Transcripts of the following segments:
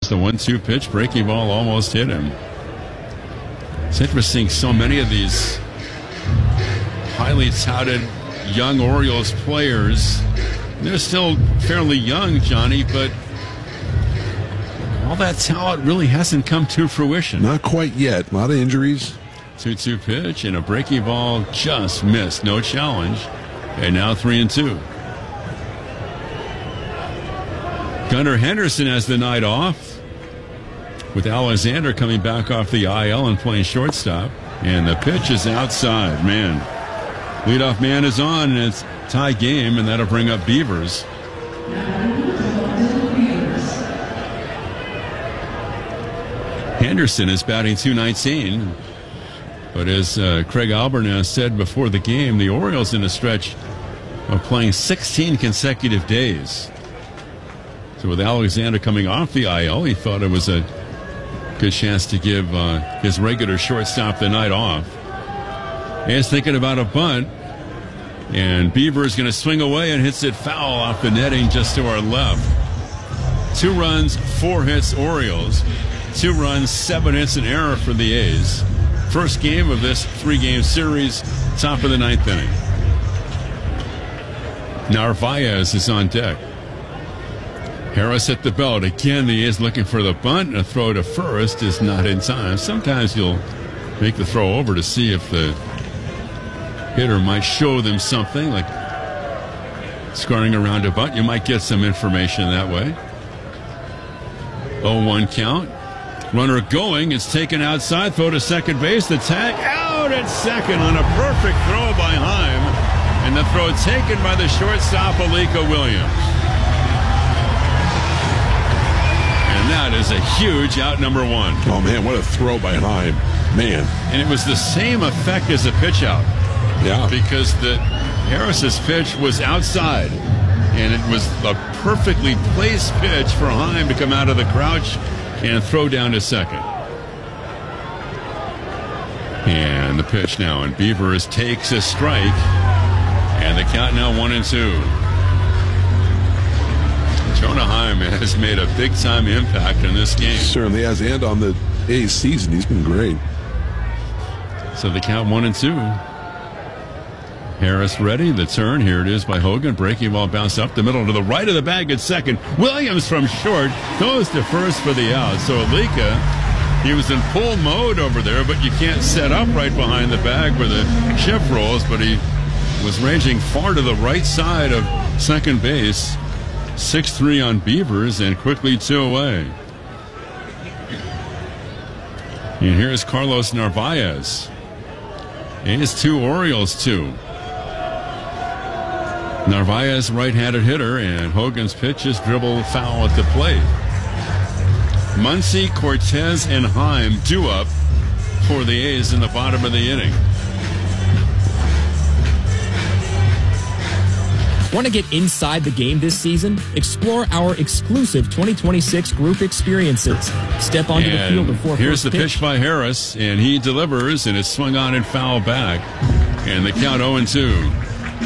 Harris, the 1-2 pitch, breaking ball almost hit him. It's interesting, so many of these highly touted young Orioles players, they're still fairly young, Johnny, but all that talent really hasn't come to fruition. Not quite yet. A lot of injuries. 2-2 pitch and a breaking ball just missed. No challenge. And now 3-2. Gunnar Henderson has the night off, with Alexander coming back off the IL and playing shortstop. And the pitch is outside. Man, leadoff man is on, and it's a tie game, and that'll bring up Beavers. Henderson is batting .219. But as Craig Albernaz said before the game, the Orioles in a stretch of playing 16 consecutive days. So with Alexander coming off the IL, he thought it was a good chance to give his regular shortstop the night off. And he's thinking about a bunt. And Beaver is going to swing away and hits it foul off the netting just to our left. 2 runs, 4 hits, Orioles. 2 runs, 7 hits, an error for the A's. First game of this 3-game series, top of the 9th inning. Narvaez is on deck. Harris at the belt. Again, the A's looking for the bunt. A throw to first is not in time. Sometimes you'll make the throw over to see if the hitter might show them something, like scoring around a bunt. You might get some information that way. 0-1 count. Runner going. It's taken outside. Throw to second base. The tag out at second on a perfect throw by Heim. And the throw taken by the shortstop, Alika Williams. And that is a huge out, number 1. Oh, man, what a throw by Heim. Man. And it was the same effect as a pitch out. Yeah. Because Harris's pitch was outside. And it was a perfectly placed pitch for Heim to come out of the crouch and throw down to second. And the pitch now, and Beavers takes a strike. And the count now 1-2. Jonah Heim has made a big-time impact in this game. Certainly has, and on the A's season, he's been great. So the count 1-2. Harris ready. The turn. Here it is by Hogan. Breaking ball bounce up the middle to the right of the bag at second. Williams from short goes to first for the out. So Alika, he was in pull mode over there, but you can't set up right behind the bag where the shift rolls. But he was ranging far to the right side of second base. 6-3 on Beavers and quickly 2 away. And here's Carlos Narvaez. A's 2, Orioles 2. Narvaez, right-handed hitter, and Hogan's pitch is dribble foul at the plate. Muncy, Cortez, and Heim due up for the A's in the bottom of the inning. Want to get inside the game this season? Explore our exclusive 2026 group experiences. Step onto the field before here's first the pitch by Harris, and he delivers, and it's swung on and foul back. And the count 0-2.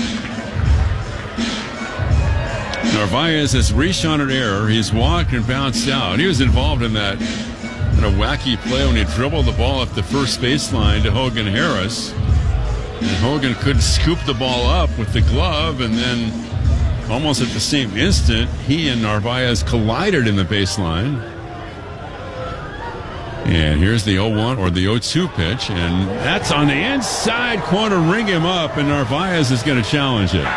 Narvaez has reached on an error. He's walked and bounced out. He was involved in that in a wacky play when he dribbled the ball up the first baseline to Hogan Harris. And Hogan could scoop the ball up with the glove, and then almost at the same instant, he and Narvaez collided in the baseline. And here's the 0-1 or the 0-2 pitch, and that's on the inside corner. Ring him up, and Narvaez is going to challenge it.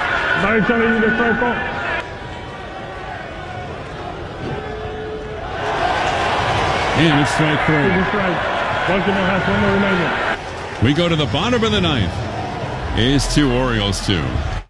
And it's strike 3. We go to the bottom of the 9th. A's 2, Orioles 2.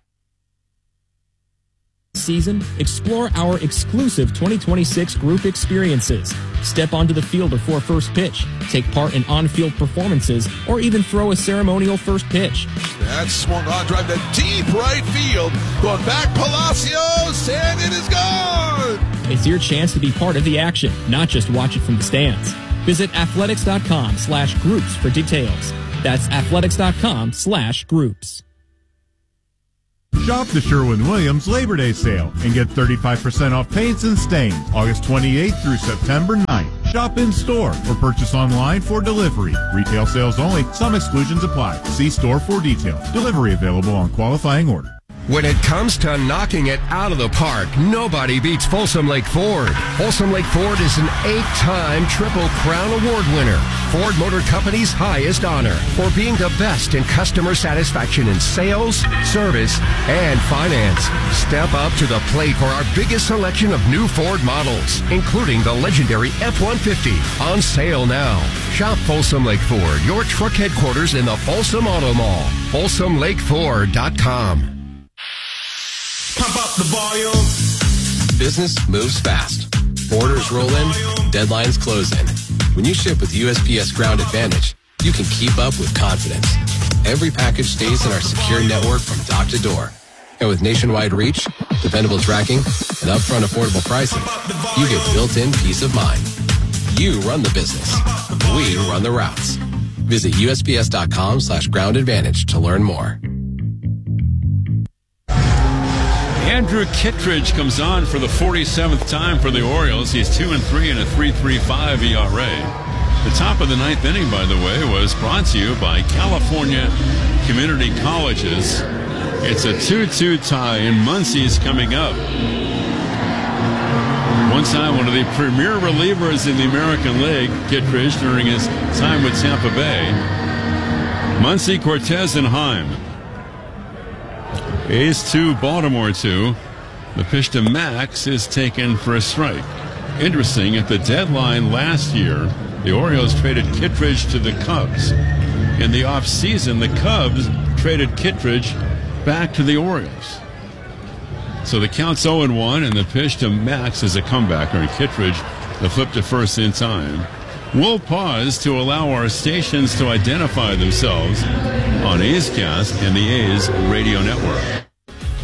Season, explore our exclusive 2026 group experiences. Step onto the field before first pitch, take part in on-field performances, or even throw a ceremonial first pitch. That's swung on, drive to deep right field. Going back, Palacios, and it is gone! It's your chance to be part of the action, not just watch it from the stands. Visit athletics.com/groups for details. That's athletics.com/groups. Shop the Sherwin-Williams Labor Day sale and get 35% off paints and stains August 28th through September 9th. Shop in store or purchase online for delivery. Retail sales only. Some exclusions apply. See store for details. Delivery available on qualifying order. When it comes to knocking it out of the park, nobody beats Folsom Lake Ford. Folsom Lake Ford is an 8-time Triple Crown Award winner, Ford Motor Company's highest honor, for being the best in customer satisfaction in sales, service, and finance. Step up to the plate for our biggest selection of new Ford models, including the legendary F-150, on sale now. Shop Folsom Lake Ford, your truck headquarters in the Folsom Auto Mall. FolsomLakeFord.com. Pump up the volume. Business moves fast. Orders roll in, deadlines close in. When you ship with USPS Ground Advantage, you can keep up with confidence. Every package stays in our secure network from dock to door. And with nationwide reach, dependable tracking, and upfront affordable pricing, you get built-in peace of mind. You run the business. We run the routes. Visit USPS.com/Ground Advantage to learn more. Andrew Kittredge comes on for the 47th time for the Orioles. He's 2-3 and a 3.35 ERA. The top of the ninth inning, by the way, was brought to you by California Community Colleges. It's a 2-2 tie, and Muncie's coming up. One time, one of the premier relievers in the American League, Kittredge, during his time with Tampa Bay. Muncie, Cortez, and Heim. A's 2, Baltimore 2. The pitch to Max is taken for a strike. Interesting, at the deadline last year, the Orioles traded Kittredge to the Cubs. In the offseason, the Cubs traded Kittredge back to the Orioles. So the count's 0-1, and the pitch to Max is a comebacker, and Kittredge, the flip to first in time. We'll pause to allow our stations to identify themselves on A's Cast and the A's Radio Network.